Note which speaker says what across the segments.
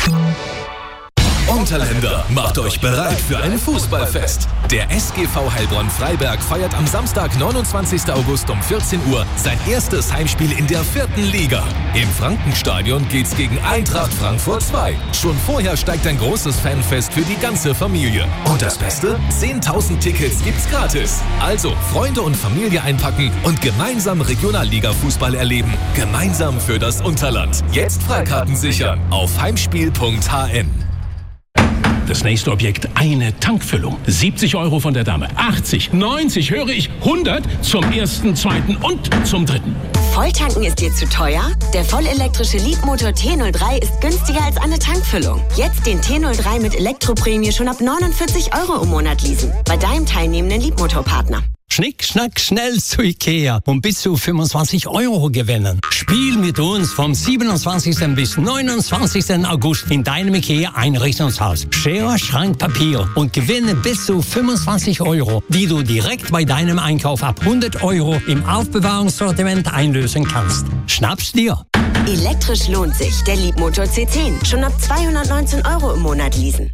Speaker 1: Unterländer, macht euch bereit für ein Fußballfest. Der SGV Heilbronn Freiberg feiert am Samstag, 29. August um 14 Uhr sein erstes Heimspiel in der 4. Liga. Im Frankenstadion geht's gegen Eintracht Frankfurt 2. Schon vorher steigt ein großes Fanfest für die ganze Familie. Und das Beste? 10.000 Tickets gibt's gratis. Also Freunde und Familie einpacken und gemeinsam Regionalliga-Fußball erleben. Gemeinsam für das Unterland. Jetzt Freikarten sichern auf heimspiel.hn.
Speaker 2: Das nächste Objekt, eine Tankfüllung. 70 € von der Dame. 80, 90, höre ich, 100 zum ersten, zweiten und zum dritten.
Speaker 3: Volltanken ist dir zu teuer? Der vollelektrische Leapmotor T03 ist günstiger als eine Tankfüllung. Jetzt den T03 mit Elektroprämie schon ab 49 € im Monat leasen. Bei deinem teilnehmenden Leapmotor-Partner.
Speaker 4: Schnick, schnack, schnell zu Ikea und bis zu 25 € gewinnen. Spiel mit uns vom 27. bis 29. August in deinem Ikea-Einrichtungshaus. Schere, Schrank, Papier und gewinne bis zu 25 €, die du direkt bei deinem Einkauf ab 100 € im Aufbewahrungssortiment einlösen kannst. Schnapp's dir!
Speaker 3: Elektrisch lohnt sich. Der Leapmotor C10. Schon ab 219 € im Monat leasen.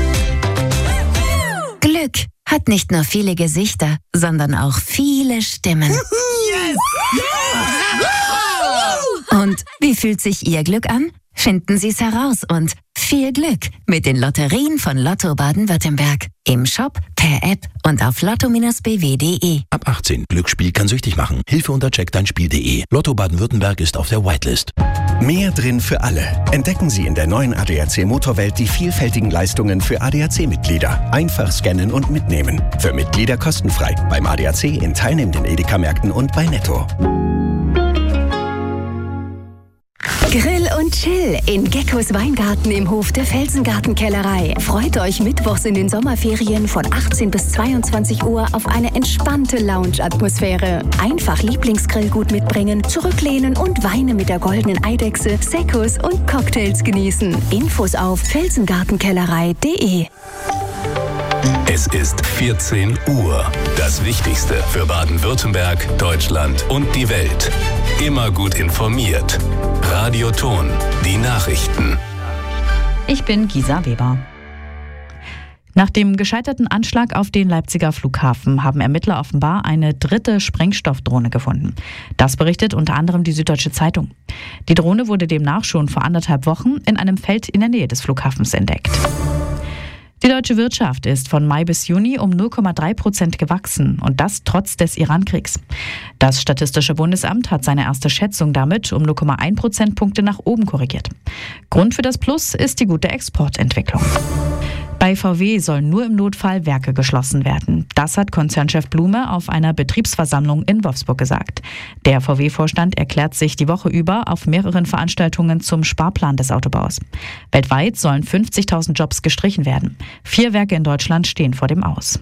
Speaker 5: Glück hat nicht nur viele Gesichter, sondern auch viele Stimmen.
Speaker 6: Yes!
Speaker 5: Und wie fühlt sich Ihr Glück an? Finden Sie es heraus und viel Glück mit den Lotterien von Lotto Baden-Württemberg. Im Shop, per App und auf lotto-bw.de.
Speaker 7: Ab 18. Glücksspiel kann süchtig machen. Hilfe unter checkdeinspiel.de. Lotto Baden-Württemberg ist auf der Whitelist.
Speaker 8: Mehr drin für alle. Entdecken Sie in der neuen ADAC Motorwelt die vielfältigen Leistungen für ADAC-Mitglieder. Einfach scannen und mitnehmen. Für Mitglieder kostenfrei. Beim ADAC in teilnehmenden Edeka-Märkten und bei Netto.
Speaker 9: Grill und Chill in Geckos Weingarten im Hof der Felsengartenkellerei. Freut euch mittwochs in den Sommerferien von 18 bis 22 Uhr auf eine entspannte Lounge-Atmosphäre. Einfach Lieblingsgrillgut mitbringen, zurücklehnen und Weine mit der goldenen Eidechse, Seccos und Cocktails genießen. Infos auf felsengartenkellerei.de.
Speaker 1: Es ist 14 Uhr. Das Wichtigste für Baden-Württemberg, Deutschland und die Welt. Immer gut informiert. Radio Ton, die Nachrichten.
Speaker 10: Ich bin Gisa Weber. Nach dem gescheiterten Anschlag auf den Leipziger Flughafen haben Ermittler offenbar eine dritte Sprengstoffdrohne gefunden. Das berichtet unter anderem die Süddeutsche Zeitung. Die Drohne wurde demnach schon vor 1,5 Wochen in einem Feld in der Nähe des Flughafens entdeckt. Die deutsche Wirtschaft ist von Mai bis Juni um 0,3% gewachsen und das trotz des Iran-Kriegs. Das Statistische Bundesamt hat seine erste Schätzung damit um 0,1 Prozentpunkte nach oben korrigiert. Grund für das Plus ist die gute Exportentwicklung. Bei VW sollen nur im Notfall Werke geschlossen werden. Das hat Konzernchef Blume auf einer Betriebsversammlung in Wolfsburg gesagt. Der VW-Vorstand erklärt sich die Woche über auf mehreren Veranstaltungen zum Sparplan des Autobaus. Weltweit sollen 50.000 Jobs gestrichen werden. 4 Werke in Deutschland stehen vor dem Aus.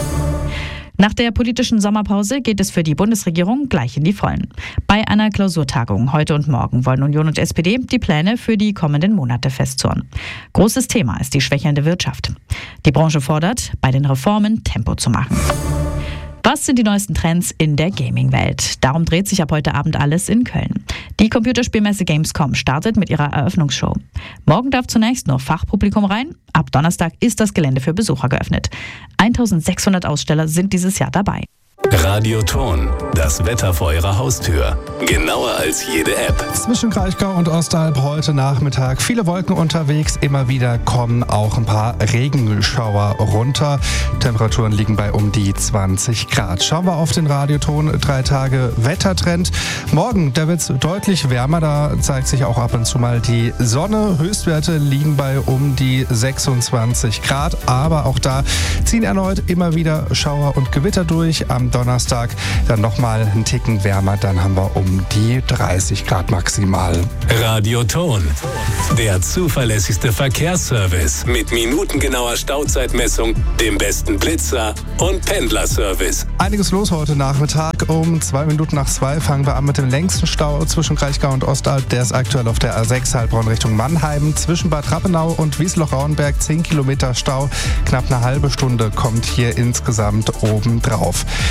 Speaker 10: Nach der politischen Sommerpause geht es für die Bundesregierung gleich in die Vollen. Bei einer Klausurtagung heute und morgen wollen Union und SPD die Pläne für die kommenden Monate festzurren. Großes Thema ist die schwächelnde Wirtschaft. Die Branche fordert, bei den Reformen Tempo zu machen. Was sind die neuesten Trends in der Gaming-Welt? Darum dreht sich ab heute Abend alles in Köln. Die Computerspielmesse Gamescom startet mit ihrer Eröffnungsshow. Morgen darf zunächst nur Fachpublikum rein. Ab Donnerstag ist das Gelände für Besucher geöffnet. 1.600 Aussteller sind dieses Jahr dabei.
Speaker 1: Radio Ton, das Wetter vor Ihrer Haustür. Genauer als jede App.
Speaker 11: Zwischen Kraichgau und Ostalb heute Nachmittag viele Wolken unterwegs. Immer wieder kommen auch ein paar Regenschauer runter. Temperaturen liegen bei um die 20 Grad. Schauen wir auf den Radioton 3 Tage Wettertrend. Morgen, da wird es deutlich wärmer. Da zeigt sich auch ab und zu mal die Sonne. Höchstwerte liegen bei um die 26 Grad. Aber auch da ziehen erneut immer wieder Schauer und Gewitter durch. Am Donnerstag dann nochmal einen Ticken wärmer, dann haben wir um die 30 Grad maximal.
Speaker 1: Radio Ton, der zuverlässigste Verkehrsservice mit minutengenauer Stauzeitmessung, dem besten Blitzer und Pendlerservice.
Speaker 11: Einiges los heute Nachmittag. Um 2 Minuten nach 2 fangen wir an mit dem längsten Stau zwischen Kraichgau und Ostalb. Der ist aktuell auf der A6 Heilbronn Richtung Mannheim. Zwischen Bad Rappenau und Wiesloch-Rauenberg 10 Kilometer Stau. Knapp eine halbe Stunde kommt hier insgesamt oben drauf.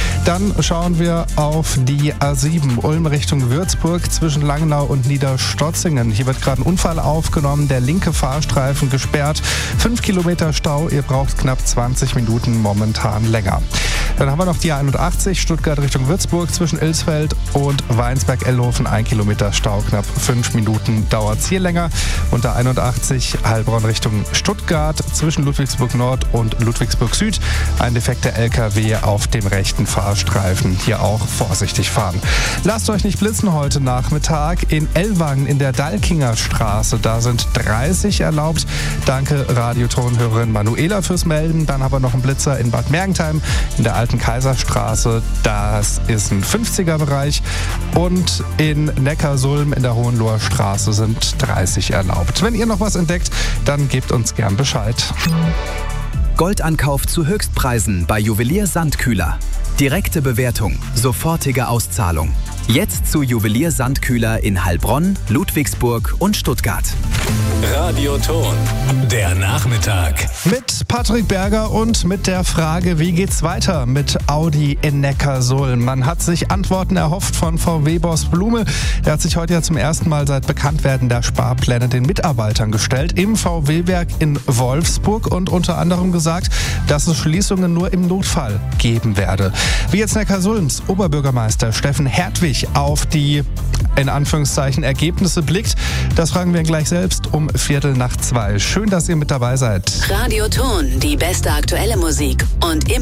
Speaker 11: Dann schauen wir auf die A7 Ulm Richtung Würzburg zwischen Langnau und Niederstotzingen. Hier wird gerade ein Unfall aufgenommen, der linke Fahrstreifen gesperrt. 5 Kilometer Stau, ihr braucht knapp 20 Minuten momentan länger. Dann haben wir noch die A81 Stuttgart Richtung Würzburg zwischen Ilsfeld und Weinsberg-Ellhofen. 1 Kilometer Stau, knapp 5 Minuten dauert es hier länger. Und der 81 Heilbronn Richtung Stuttgart zwischen Ludwigsburg Nord und Ludwigsburg Süd. Ein defekter LKW auf dem rechten Fahrstreifen. Hier auch vorsichtig fahren. Lasst euch nicht blitzen heute Nachmittag. In Ellwangen in der Dalkinger Straße, da sind 30 erlaubt. Danke Radiotonhörerin Manuela fürs Melden. Dann haben wir noch einen Blitzer in Bad Mergentheim in der Alten Kaiserstraße. Das ist ein 50er-Bereich. Und in Neckarsulm in der Hohenloher Straße sind 30 erlaubt. Wenn ihr noch was entdeckt, dann gebt uns gern Bescheid.
Speaker 6: Goldankauf zu Höchstpreisen bei Juwelier Sandkühler. Direkte Bewertung, sofortige Auszahlung. Jetzt zu Juwelier Sandkühler in Heilbronn, Ludwigsburg und Stuttgart.
Speaker 1: Radioton, der Nachmittag.
Speaker 11: Mit Patrick Berger und mit der Frage, wie geht's weiter mit Audi in Neckarsulm? Man hat sich Antworten erhofft von VW-Boss Blume. Der hat sich heute ja zum ersten Mal seit Bekanntwerden der Sparpläne den Mitarbeitern gestellt im VW-Werk in Wolfsburg und unter anderem gesagt, dass es Schließungen nur im Notfall geben werde. Wie jetzt Neckarsulms Oberbürgermeister Steffen Hertwig auf die, in Anführungszeichen, Ergebnisse blickt, das fragen wir ihn gleich selbst um 1:15. Schön, dass ihr mit dabei seid.
Speaker 12: Radioton, die beste aktuelle Musik und immer